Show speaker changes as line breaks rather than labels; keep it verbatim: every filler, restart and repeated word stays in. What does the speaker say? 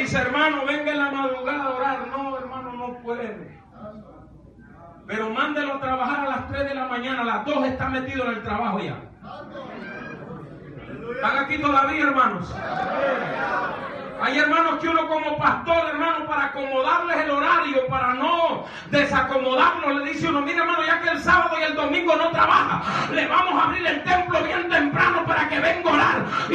dice, hermano, venga en la madrugada a orar. No, hermano, no puede. Pero mándelo a trabajar a las tres de la mañana. A las dos está metido en el trabajo ya. ¿Están aquí todavía, hermanos? Hay hermanos que uno como pastor, hermano, para acomodarles el horario, para no desacomodarlos, le dice uno, mira, hermano, ya que el sábado y el domingo no trabaja, le vamos a abrir el templo bien temprano para que venga a orar.